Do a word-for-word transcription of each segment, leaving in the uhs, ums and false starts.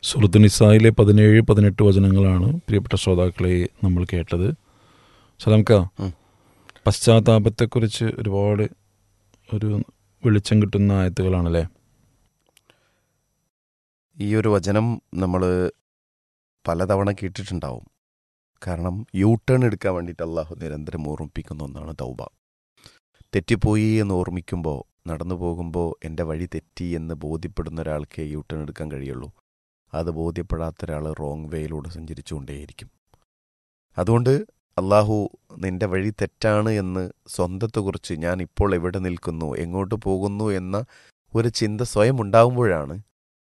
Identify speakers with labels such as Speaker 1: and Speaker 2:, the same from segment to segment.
Speaker 1: സൂറത്ത് നിസായിലെ പതിനേഴ് പതിനെട്ട് വചനങ്ങളാണ് പ്രിയപ്പെട്ട ശ്രോതാക്കളെ നമ്മൾ കേട്ടത്. സലാംക്ക, പശ്ചാത്താപത്തെക്കുറിച്ച് ഒരുപാട് ഒരു വെളിച്ചം കിട്ടുന്ന ആയത്തുകളാണല്ലേ?
Speaker 2: ഈ ഒരു വചനം നമ്മൾ പലതവണ കേട്ടിട്ടുണ്ടാവും. കാരണം യൂ ടേൺ എടുക്കാൻ വേണ്ടിയിട്ട് അള്ളാഹു നിരന്തരം ഓർമ്മിപ്പിക്കുന്ന ഒന്നാണ് തൗബ. തെറ്റിപ്പോയി എന്ന് ഓർമ്മിക്കുമ്പോൾ, നടന്നു പോകുമ്പോൾ എൻ്റെ വഴി തെറ്റി എന്ന് ബോധ്യപ്പെടുന്ന ഒരാൾക്ക് യൂ ടേൺ എടുക്കാൻ കഴിയുള്ളൂ. അത് ബോധ്യപ്പെടാത്ത ഒരാൾ റോങ് വേയിലൂടെ സഞ്ചരിച്ചുകൊണ്ടേയിരിക്കും. അതുകൊണ്ട് അള്ളാഹു നിൻ്റെ വഴി തെറ്റാണ് എന്ന് സ്വന്തത്തെക്കുറിച്ച്, ഞാൻ ഇപ്പോൾ എവിടെ നിൽക്കുന്നു, എങ്ങോട്ട് പോകുന്നു എന്ന ഒരു ചിന്ത സ്വയം ഉണ്ടാകുമ്പോഴാണ്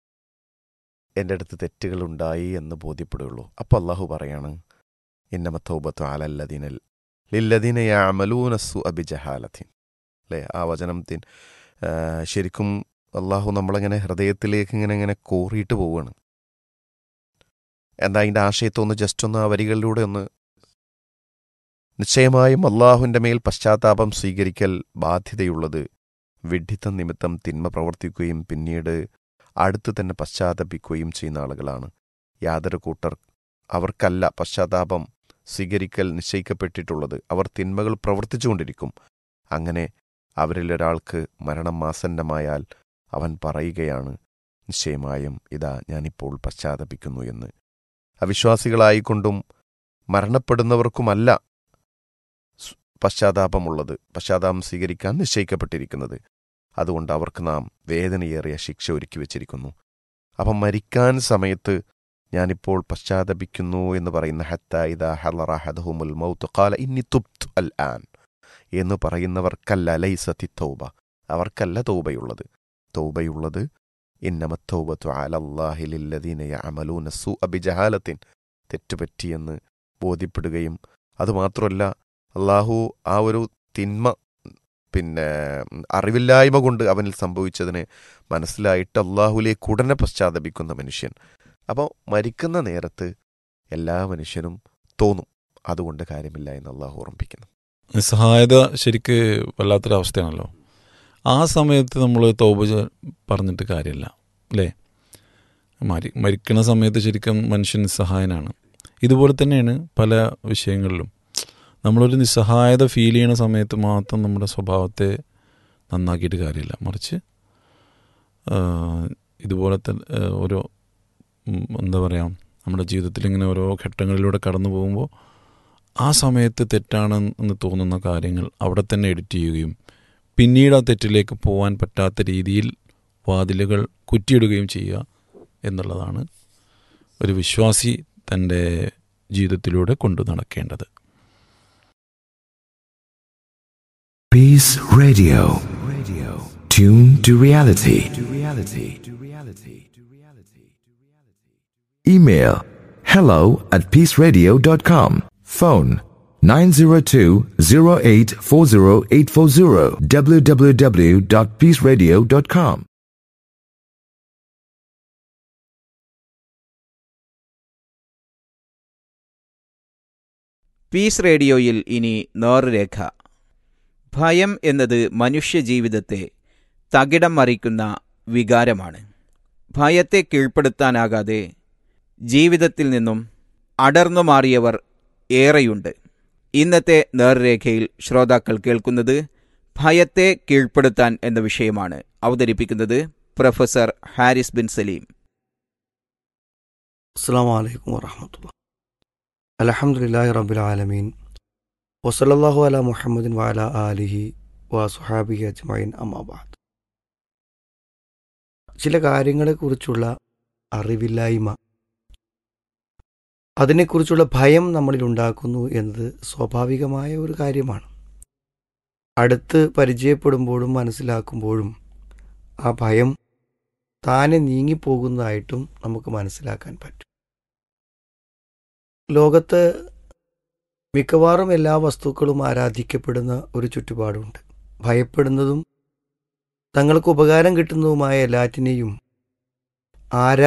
Speaker 2: എൻ്റെ അടുത്ത് തെറ്റുകളുണ്ടായി എന്ന് ബോധ്യപ്പെടുകയുള്ളൂ. അപ്പോൾ അള്ളാഹു പറയാണ്, ഇന്നമ തൗബത്തു അലല്ലദീന ലില്ലദീന യഅമലൂന സ്സുഅ ബിജഹാലത്തിൻ. അല്ലേ, ആ വചനത്തിൻ ശരിക്കും അള്ളാഹു നമ്മളങ്ങനെ ഹൃദയത്തിലേക്ക് ഇങ്ങനെ ഇങ്ങനെ കോറിയിട്ട് പോവുകയാണ്. എന്താ അതിൻ്റെ ആശയത്തൊന്ന് ജസ്റ്റ് ഒന്ന് ആ വരികളിലൂടെ ഒന്ന്, നിശ്ചയമായും അള്ളാഹുവിൻ്റെ മേൽ പശ്ചാത്താപം സ്വീകരിക്കൽ ബാധ്യതയുള്ളത് വിഡ്ഢിത്തം നിമിത്തം തിന്മ പ്രവർത്തിക്കുകയും പിന്നീട് അടുത്ത് തന്നെ പശ്ചാത്തപിക്കുകയും ചെയ്യുന്ന ആളുകളാണ്. യാതൊരു കൂട്ടർ അവർക്കല്ല പശ്ചാത്താപം സ്വീകരിക്കൽ നിശ്ചയിക്കപ്പെട്ടിട്ടുള്ളത്. അവർ തിന്മകൾ പ്രവർത്തിച്ചുകൊണ്ടിരിക്കും. അങ്ങനെ അവരിലൊരാൾക്ക് മരണം ആസന്നമായാൽ അവൻ പറയുകയാണ്, നിശ്ചയമായും ഇതാ ഞാനിപ്പോൾ പശ്ചാത്തപിക്കുന്നു എന്ന്. അവിശ്വാസികളായിക്കൊണ്ടും മരണപ്പെടുന്നവർക്കുമല്ല പശ്ചാത്താപമുള്ളത്, പശ്ചാത്താപം സ്വീകരിക്കാൻ നിശ്ചയിക്കപ്പെട്ടിരിക്കുന്നത്. അതുകൊണ്ട് അവർക്ക് നാം വേദനയേറിയ ശിക്ഷ ഒരുക്കി വച്ചിരിക്കുന്നു. അപ്പം മരിക്കാൻ സമയത്ത് ഞാനിപ്പോൾ പശ്ചാത്തപിക്കുന്നു എന്ന് പറയുന്ന ഹത്താ ഇദാ ഹളറ അഹദഹുമുൽ മൗത്ത് ഖാല ഇന്നി തുബ്തു അൽ ആൻ എന്ന് പറയുന്നവർക്കല്ല ലൈസത്തി തൗബ, അവർക്കല്ല തൗബയുള്ളത്. തൗബയുള്ളത് ഇന്നമ തൗബത്തു അലല്ലാഹി ലില്ലദീന യഅമലൂന സ്സുഅ ബിജഹാലത്തിൻ, തെറ്റുപറ്റിയെന്ന് ബോധ്യപ്പെടുകയും അതുമാത്രമല്ല അള്ളാഹു ആ ഒരു തിന്മ പിന്നെ അറിവില്ലായ്മ കൊണ്ട് അവനിൽ സംഭവിച്ചതിന് മനസ്സിലായിട്ട് അള്ളാഹുലേക്ക് ഉടനെ പശ്ചാത്തപിക്കുന്ന മനുഷ്യൻ. അപ്പോൾ മരിക്കുന്ന നേരത്ത് എല്ലാ മനുഷ്യനും തോന്നും അതുകൊണ്ട് കാര്യമില്ല എന്ന് അള്ളാഹു ഓർമ്മിപ്പിക്കുന്നു.
Speaker 1: നിസ്സഹായത ശരിക്ക് വല്ലാത്തൊരവസ്ഥയാണല്ലോ. ആ സമയത്ത് നമ്മൾ തൗബ പറഞ്ഞിട്ട് കാര്യമില്ല അല്ലേ? മരി മരിക്കുന്ന സമയത്ത് ശരിക്കും മനുഷ്യൻ നിസ്സഹായനാണ്. ഇതുപോലെ തന്നെയാണ് പല വിഷയങ്ങളിലും. നമ്മളൊരു നിസ്സഹായത ഫീൽ ചെയ്യുന്ന സമയത്ത് മാത്രം നമ്മുടെ സ്വഭാവത്തെ നന്നാക്കിയിട്ട് കാര്യമില്ല. മറിച്ച് ഇതുപോലത്തെ ഓരോ എന്താ പറയുക, നമ്മുടെ ജീവിതത്തിൽ ഇങ്ങനെ ഓരോ ഘട്ടങ്ങളിലൂടെ കടന്നു പോകുമ്പോൾ ആ സമയത്ത് തെറ്റാണെന്ന് തോന്നുന്ന കാര്യങ്ങൾ അവിടെ തന്നെ എഡിറ്റ് ചെയ്യുകയും പിന്നീട് ആ തെറ്റിലേക്ക് പോകാൻ പറ്റാത്ത രീതിയിൽ വാതിലുകൾ കുറ്റിയിടുകയും ചെയ്യുക എന്നുള്ളതാണ് ഒരു വിശ്വാസി തൻ്റെ ജീവിതത്തിലൂടെ കൊണ്ടു നടക്കേണ്ടത്.
Speaker 3: Peace Radio. Radio. Tune to reality. To reality. To reality. To reality. Email hello at peaceradio dot com. Phone nine zero two zero eight four zero eight four zero. w w w dot peaceradio dot com.
Speaker 4: Piece റേഡിയോയിൽ ഇനി നേർരേഖ. ഭയം എന്നത് മനുഷ്യജീവിതത്തെ തകിടം മറിക്കുന്ന വികാരമാണ്. ഭയത്തെ കീഴ്പ്പെടുത്താനാകാതെ ജീവിതത്തിൽ നിന്നും അടർന്നു മാറിയവർ ഏറെയുണ്ട്. ഇന്നത്തെ നേർരേഖയിൽ ശ്രോതാക്കൾ കേൾക്കുന്നത് ഭയത്തെ കീഴ്പ്പെടുത്താൻ എന്ന വിഷയമാണ്. അവതരിപ്പിക്കുന്നത് പ്രൊഫസർ ഹാരിസ് ബിൻ സലീം.
Speaker 5: അസ്സലാമു അലൈക്കും വറഹ്മത്തുള്ളാഹി. അൽഹംദുലില്ലാഹി റബ്ബിൽ ആലമീൻ വസല്ലല്ലാഹു അലാ മുഹമ്മദിൻ വഅലാ ആലിഹി വസ്വഹാബിഹി അജ്മഈൻ അമ്മാ ബഅദ്. ചില കാര്യങ്ങളെക്കുറിച്ചുള്ള അറിവില്ലായ്മ, അതിനെക്കുറിച്ചുള്ള ഭയം നമ്മളിൽ ഉണ്ടാക്കുന്നു എന്നത് സ്വാഭാവികമായ ഒരു കാര്യമാണ്. അടുത്ത് പരിചയപ്പെടുമ്പോഴും മനസ്സിലാക്കുമ്പോഴും ആ ഭയം താനെ നീങ്ങിപ്പോകുന്നതായിട്ടും നമുക്ക് മനസ്സിലാക്കാൻ പറ്റും. ലോകത്ത് മിക്കവാറും എല്ലാ വസ്തുക്കളും ആരാധിക്കപ്പെടുന്ന ഒരു ചുറ്റുപാടുണ്ട്. ഭയപ്പെടുന്നതും തങ്ങൾക്ക് ഉപകാരം കിട്ടുന്നതുമായ എല്ലാറ്റിനെയും ആരാ